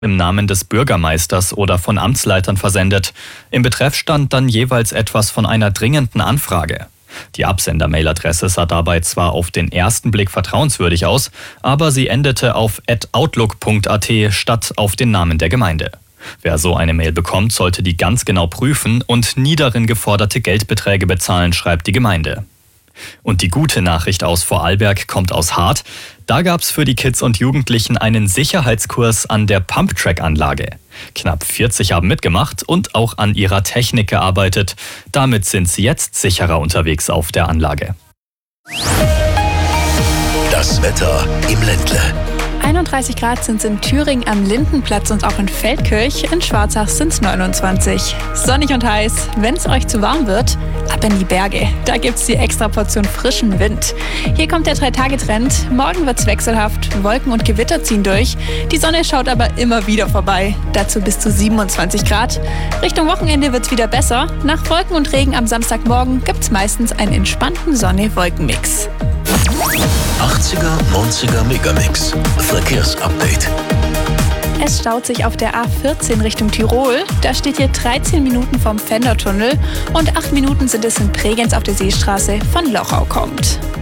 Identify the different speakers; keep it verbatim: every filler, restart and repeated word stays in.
Speaker 1: im Namen des Bürgermeisters oder von Amtsleitern versendet. Im Betreff stand dann jeweils etwas von einer dringenden Anfrage. Die Absender-Mailadresse sah dabei zwar auf den ersten Blick vertrauenswürdig aus, aber sie endete auf at outlook punkt a t statt auf den Namen der Gemeinde. Wer so eine Mail bekommt, sollte die ganz genau prüfen und nie darin geforderte Geldbeträge bezahlen, schreibt die Gemeinde. Und die gute Nachricht aus Vorarlberg kommt aus Hart. Da gab's für die Kids und Jugendlichen einen Sicherheitskurs an der Pumptrack-Anlage. Knapp vierzig haben mitgemacht und auch an ihrer Technik gearbeitet. Damit sind sie jetzt sicherer unterwegs auf der Anlage.
Speaker 2: Das Wetter im Ländle.
Speaker 3: einunddreißig Grad sind es in Thüringen am Lindenplatz und auch in Feldkirch. In Schwarzach sind es neunundzwanzig. Sonnig und heiß. Wenn es euch zu warm wird, ab in die Berge. Da gibt es die extra Portion frischen Wind. Hier kommt der Drei-Tage-Trend. Morgen wird es wechselhaft. Wolken und Gewitter ziehen durch. Die Sonne schaut aber immer wieder vorbei. Dazu bis zu siebenundzwanzig Grad. Richtung Wochenende wird es wieder besser. Nach Wolken und Regen am Samstagmorgen gibt es meistens einen entspannten Sonne-Wolken-Mix.
Speaker 2: achtziger, neunziger Megamix. Verkehrsupdate.
Speaker 3: Es staut sich auf der A vierzehn Richtung Tirol. Da steht hier dreizehn Minuten vom Fendertunnel und acht Minuten sind es in Bregenz auf der Seestraße von Lochau kommt.